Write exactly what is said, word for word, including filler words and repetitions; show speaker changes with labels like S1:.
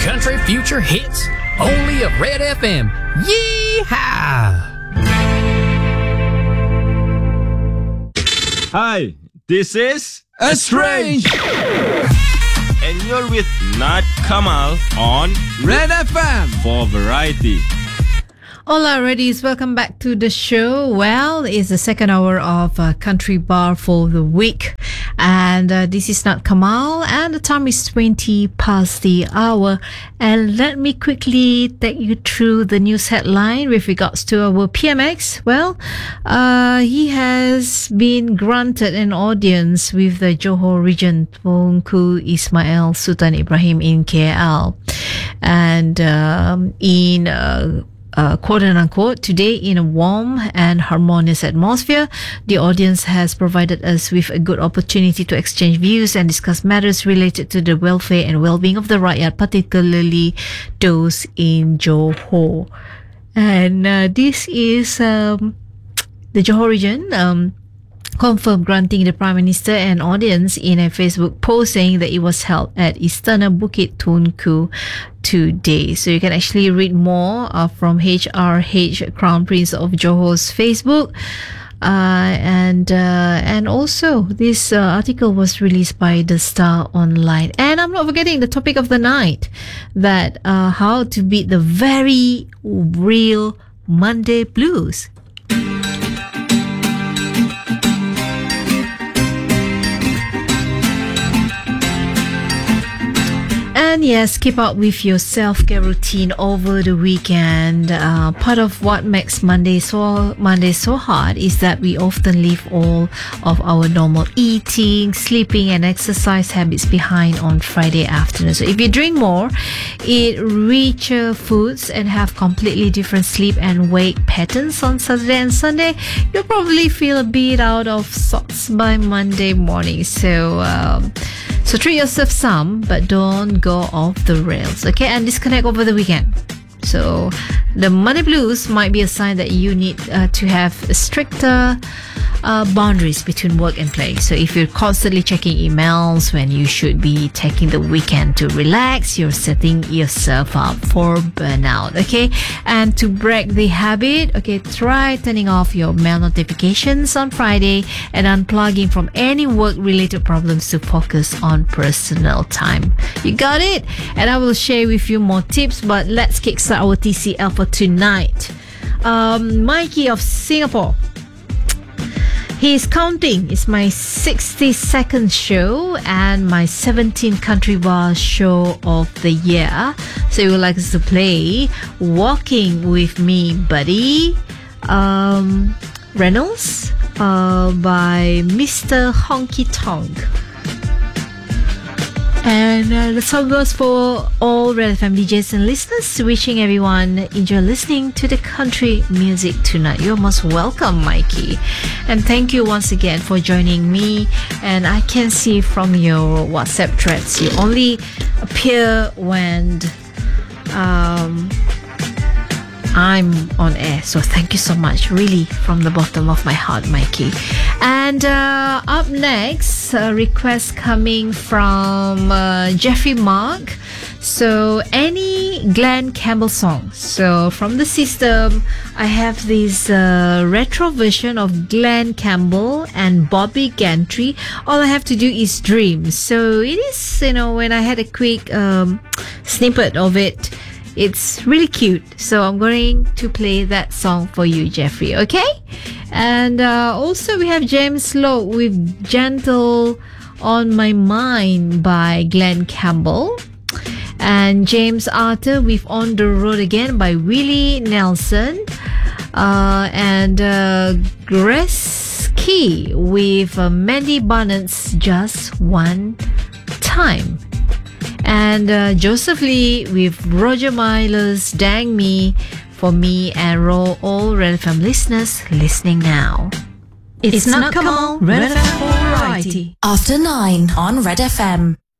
S1: country future hits, only of Red F M. Yeehaw!
S2: Hi, this is
S1: Estrange,
S2: and you're with Nad Kamal on
S1: Red F M
S2: for variety.
S3: Hola, Reddies. Welcome back to the show. Well, it's the second hour of uh, Country Bar for the week. And uh, this is Nat Kamal. And the time is twenty past the hour. And let me quickly take you through the news headline with regards to our P M X. Well, uh, he has been granted an audience with the Johor region, Tunku Ismail Sultan Ibrahim in K L. And um, in... Uh, Uh, quote and unquote, today in a warm and harmonious atmosphere, the audience has provided us with a good opportunity to exchange views and discuss matters related to the welfare and well-being of the rakyat, particularly those in Johor. And uh, this is um, the Johor region um, confirmed granting the Prime Minister an audience in a Facebook post saying that it was held at Istana Bukit Tunku today. So you can actually read more uh, from H R H Crown Prince of Johor's Facebook. Uh, and uh, and also this uh, article was released by The Star Online. And I'm not forgetting the topic of the night, that uh, how to beat the very real Monday blues. And yes, keep up with your self-care routine over the weekend. Uh, part of what makes Monday so Monday so hard is that we often leave all of our normal eating, sleeping, and exercise habits behind on Friday afternoon. So if you drink more, eat richer foods, and have completely different sleep and wake patterns on Saturday and Sunday, you'll probably feel a bit out of sorts by Monday morning. So. Um, So treat yourself some, but don't go off the rails, okay? And disconnect over the weekend. So the Monday blues might be a sign that you need uh, to have stricter uh, boundaries between work and play. So if you're constantly checking emails when you should be taking the weekend to relax, you're setting yourself up for burnout, okay? And to break the habit, okay, try turning off your mail notifications on Friday and unplugging from any work-related problems to focus on personal time. You got it? And I will share with you more tips, but let's kickstart our T C L for tonight. Um, Mikey of Singapore. He's counting. It's my sixty-second show and my seventeenth Country Bar show of the year. So you would like us to play Walking With Me, Buddy, um, Reynolds, uh, by Mister Honky Tonk. And uh, the song goes for all Red F M D Js and listeners, wishing everyone enjoy listening to the country music tonight. You're most welcome, Mikey. And thank you once again for joining me. And I can see from your WhatsApp threads, you only appear when um, I'm on air. So thank you so much, really, from the bottom of my heart, Mikey. And uh, up next, a request coming from uh, Jeffrey Mark. So any Glenn Campbell song. So from the system, I have this uh, retro version of Glenn Campbell and Bobby Gantry. All I have to do is dream. So it is, you know, when I had a quick um, snippet of it, it's really cute. So I'm going to play that song for you, Jeffrey, okay? And uh, also we have James Lowe with Gentle on My Mind by Glenn Campbell. And James Arthur with On the Road Again by Willie Nelson. Uh, and uh, Grace Key with uh, Mandy Barnett's Just One Time. And uh, Joseph Lee with Roger Myler's Dang Me for me and all, all Red F M listeners listening now.
S4: It's, it's not Kamal, Red F M Variety. After nine on Red F M.